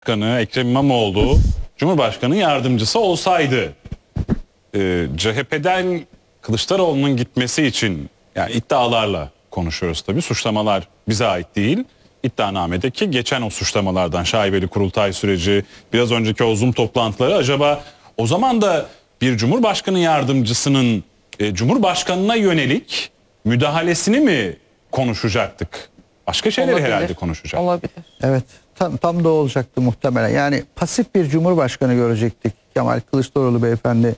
Başkanı Ekrem İmamoğlu Cumhurbaşkanı yardımcısı olsaydı CHP'den Kılıçdaroğlu'nun gitmesi için, yani iddialarla konuşuyoruz tabii, suçlamalar bize ait değil. İddianamedeki geçen o suçlamalardan, şaibeli kurultay süreci, biraz önceki o Zoom toplantıları, acaba o zaman da bir Cumhurbaşkanı yardımcısının Cumhurbaşkanına yönelik müdahalesini mi konuşacaktık? Başka şeyleri Olabilir. herhalde konuşacaktık. Olabilir. Evet, tam da olacaktı muhtemelen. Yani pasif bir cumhurbaşkanı görecektik Kemal Kılıçdaroğlu beyefendi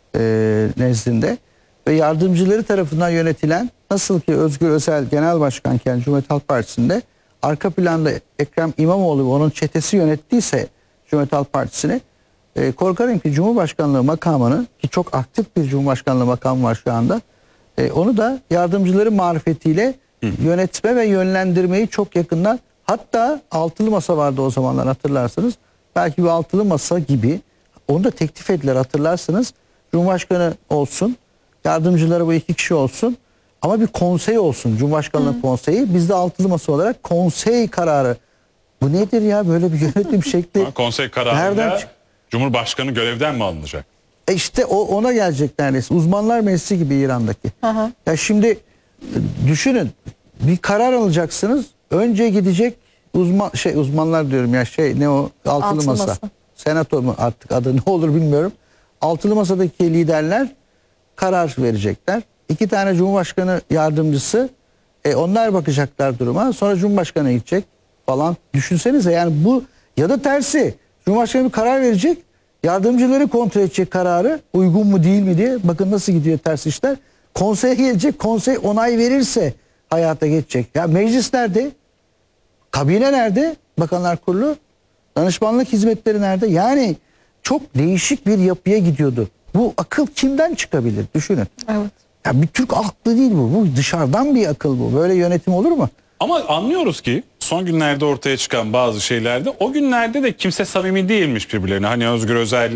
nezdinde ve yardımcıları tarafından yönetilen, nasıl ki Özgür Özel genel başkanken Cumhuriyet Halk Partisi'nde arka planda Ekrem İmamoğlu ve onun çetesi yönettiyse Cumhuriyet Halk Partisi'ni, korkarım ki Cumhurbaşkanlığı makamını, ki çok aktif bir Cumhurbaşkanlığı makamı var şu anda, onu da yardımcıları marifetiyle yönetme ve yönlendirmeyi çok yakından, hatta altılı masa vardı o zamanlar, hatırlarsınız. Belki bir altılı masa gibi onu da teklif ettiler, hatırlarsınız. Cumhurbaşkanı olsun, yardımcıları bu iki kişi olsun ama bir konsey olsun, Cumhurbaşkanlığı konseyi. Biz de altılı masa olarak konsey kararı. Bu nedir ya, böyle bir yönetim şekli? Konsey kararıyla Nereden Cumhurbaşkanı görevden mi alınacak? İşte ona gelecek neredeyse. Uzmanlar Meclisi gibi İran'daki. Ya şimdi düşünün, bir karar alacaksınız. Önce gidecek uzmanlar diyorum ya, ne o altılı masa. Senato mu artık adı ne olur bilmiyorum. Altılı masadaki liderler karar verecekler. 2 tane Cumhurbaşkanı yardımcısı, onlar bakacaklar duruma. Sonra Cumhurbaşkanı gidecek falan. Düşünsenize yani bu, ya da tersi. Cumhurbaşkanı bir karar verecek. Yardımcıları kontrol edecek kararı, uygun mu değil mi diye. Bakın nasıl gidiyor ters işler. Konseye gelecek, konsey onay verirse hayata geçecek. Ya meclis nerede? Kabine nerede? Bakanlar Kurulu. Danışmanlık hizmetleri nerede? Yani çok değişik bir yapıya gidiyordu. Bu akıl kimden çıkabilir? Düşünün. Evet. Ya bir Türk aklı değil bu. Bu dışarıdan bir akıl bu. Böyle yönetim olur mu? Ama anlıyoruz ki son günlerde ortaya çıkan bazı şeylerde, o günlerde de kimse samimi değilmiş birbirlerine. Hani Özgür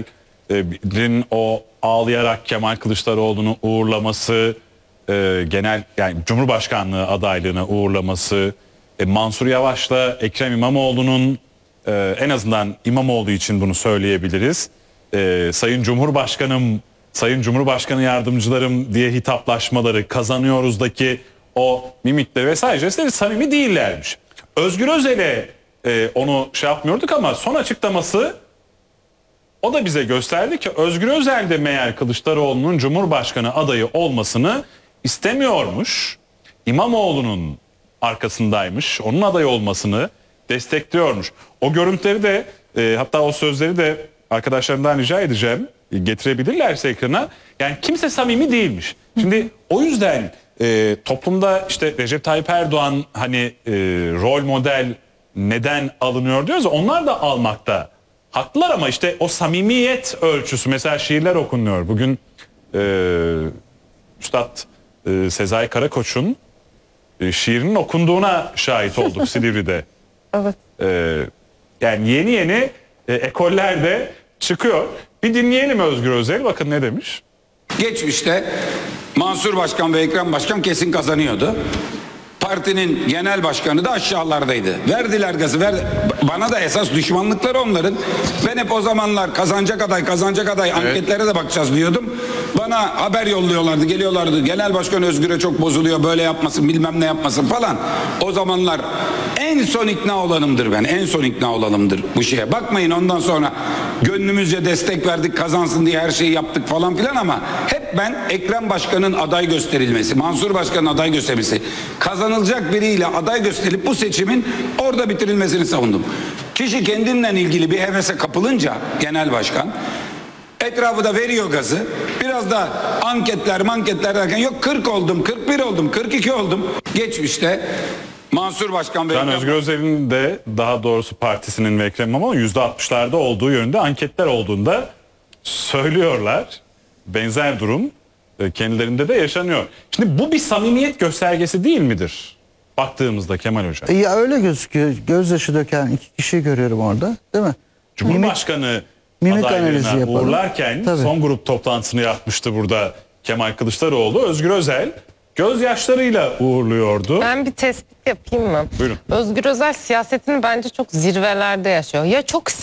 Özel'in o ağlayarak Kemal Kılıçdaroğlu'nu uğurlaması, genel yani Cumhurbaşkanlığı adaylığına uğurlaması, Mansur Yavaş'la Ekrem İmamoğlu'nun, en azından İmamoğlu için bunu söyleyebiliriz, Sayın Cumhurbaşkanım, Sayın Cumhurbaşkanı yardımcılarım diye hitaplaşmaları, kazanıyoruzdaki o mimikleri vesaire samimi değillermiş. Özgür Özel'e onu yapmıyorduk ama son açıklaması, o da bize gösterdi ki Özgür Özel de meğer Kılıçdaroğlu'nun Cumhurbaşkanı adayı olmasını istemiyormuş. İmamoğlu'nun arkasındaymış. Onun aday olmasını destekliyormuş. O görüntüleri de hatta o sözleri de arkadaşlarımdan rica edeceğim, getirebilirlerse ekrana. Yani kimse samimi değilmiş. Şimdi o yüzden toplumda işte Recep Tayyip Erdoğan hani rol model neden alınıyor diyoruz, onlar da almakta haklılar ama işte o samimiyet ölçüsü, mesela şiirler okunuyor. Bugün Üstad Sezai Karakoç'un şiirinin okunduğuna şahit olduk Silivri'de. Evet. Yani yeni ekoller de çıkıyor. Bir dinleyelim Özgür Özel, bakın ne demiş. Geçmişte Mansur Başkan ve Ekrem Başkan kesin kazanıyordu. Partinin genel başkanı da aşağılardaydı. Verdiler gazı. Bana da esas düşmanlıkları onların. Ben hep o zamanlar kazanacak aday anketlere de bakacağız diyordum. Bana haber yolluyorlardı, geliyorlardı. Genel başkan Özgür'e çok bozuluyor, böyle yapmasın, bilmem ne yapmasın falan. O zamanlar en son ikna olanımdır ben. En son ikna olanımdır bu şeye. Bakmayın ondan sonra gönlümüzce destek verdik, kazansın diye her şeyi yaptık falan filan, ama hep ben Ekrem Başkan'ın aday gösterilmesi, Mansur Başkan'ın aday gösterilmesi, kazanılacak biriyle aday gösterilip bu seçimin orada bitirilmesini savundum. Kişi kendinden ilgili bir hevese kapılınca genel başkan etrafı da veriyor gazı. Biraz da anketler derken yok 40 oldum, 41 oldum, 42 oldum. Geçmişte Mansur Başkan ve Özgür Özel'in de, daha doğrusu partisinin ve Ekrem İmamoğlu %60'larda olduğu yönünde anketler olduğunda söylüyorlar. Benzer durum kendilerinde de yaşanıyor. Şimdi bu bir samimiyet göstergesi değil midir? Baktığımızda Kemal Hoca. Ya öyle gözüküyor. Gözyaşı döken 2 kişi görüyorum orada, değil mi? Cumhurbaşkanı mimik analizi adaylığına yapalım. uğurlarken Tabii. son grup toplantısını yapmıştı burada Kemal Kılıçdaroğlu. Özgür Özel gözyaşlarıyla uğurluyordu. Ben bir tespit yapayım mı? Buyurun. Özgür Özel siyasetini bence çok zirvelerde yaşıyor. Ya çok